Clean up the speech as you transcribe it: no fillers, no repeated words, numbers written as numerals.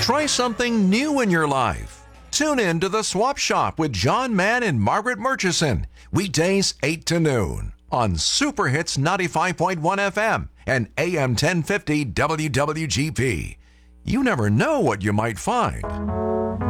Try something new in your life. Tune in to The Swap Shop with John Mann and Margaret Murchison, weekdays 8 to noon on Super Hits 95.1 FM and AM 1050 WWGP. You never know what you might find.